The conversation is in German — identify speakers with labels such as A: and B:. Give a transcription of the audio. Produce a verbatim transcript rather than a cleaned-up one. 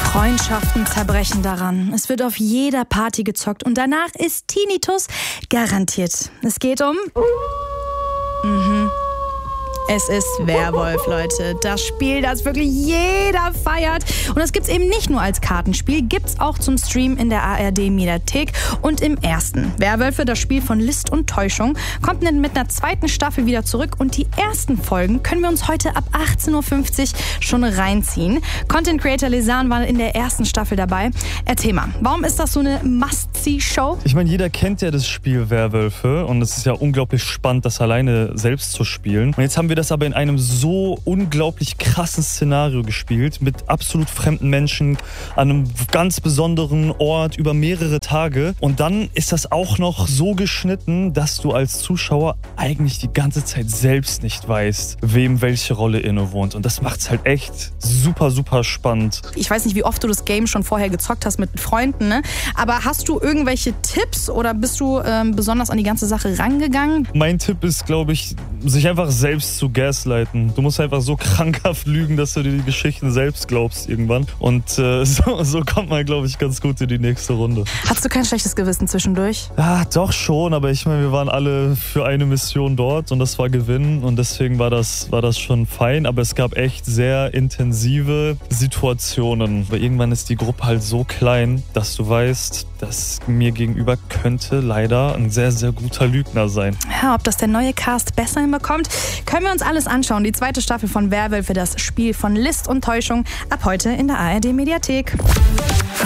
A: Freundschaften zerbrechen daran. Es wird auf jeder Party gezockt und danach ist Tinnitus garantiert. Es geht um... Mhm. Es ist Werwolf, Leute. Das Spiel, das wirklich jeder feiert. Und das gibt's eben nicht nur als Kartenspiel, gibt's auch zum Stream in der A R D-Mediathek und im ersten. Werwölfe, das Spiel von List und Täuschung, kommt mit einer zweiten Staffel wieder zurück und die ersten Folgen können wir uns heute ab achtzehn Uhr fünfzig schon reinziehen. Content Creator Lisan war in der ersten Staffel dabei. Erzähl mal, warum ist das so eine Must-See-Show?
B: Ich meine, jeder kennt ja das Spiel Werwölfe und es ist ja unglaublich spannend, das alleine selbst zu spielen. Und jetzt haben wir das aber in einem so unglaublich krassen Szenario gespielt, mit absolut fremden Menschen, an einem ganz besonderen Ort, über mehrere Tage. Und dann ist das auch noch so geschnitten, dass du als Zuschauer eigentlich die ganze Zeit selbst nicht weißt, wem welche Rolle innewohnt. Und das macht es halt echt super, super spannend.
A: Ich weiß nicht, wie oft du das Game schon vorher gezockt hast mit Freunden, ne? Aber hast du irgendwelche Tipps oder bist du ähm, besonders an die ganze Sache rangegangen?
B: Mein Tipp ist, glaube ich, sich einfach selbst zu gaslighten. Du musst einfach so krankhaft lügen, dass du dir die Geschichten selbst glaubst irgendwann. Und äh, so, so kommt man, glaube ich, ganz gut in die nächste Runde.
A: Hattest du kein schlechtes Gewissen zwischendurch?
B: Ja, doch schon, aber ich meine, wir waren alle für eine Mission dort und das war Gewinnen und deswegen war das, war das schon fein, aber es gab echt sehr intensive Situationen. Weil irgendwann ist die Gruppe halt so klein, dass du weißt, dass mir gegenüber könnte leider ein sehr, sehr guter Lügner sein.
A: Ja, ob das der neue Cast besser hinbekommt, können wir uns alles anschauen. Die zweite Staffel von Werwölfe, das Spiel von List und Täuschung, ab heute in der A R D-Mediathek.